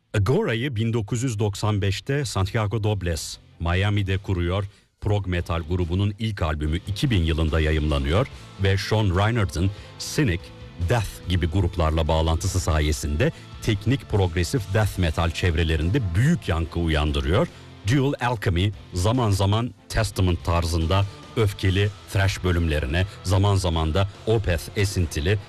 Agora'yı 1995'te Santiago Dobles Miami'de kuruyor. Prog metal grubunun ilk albümü 2000 yılında yayımlanıyor ve Sean Reinhardt'ın Cynic, Death gibi gruplarla bağlantısı sayesinde teknik progresif death metal çevrelerinde büyük yankı uyandırıyor. Dual Alchemy zaman zaman Testament tarzında öfkeli thrash bölümlerine, zaman zaman da Opeth esintili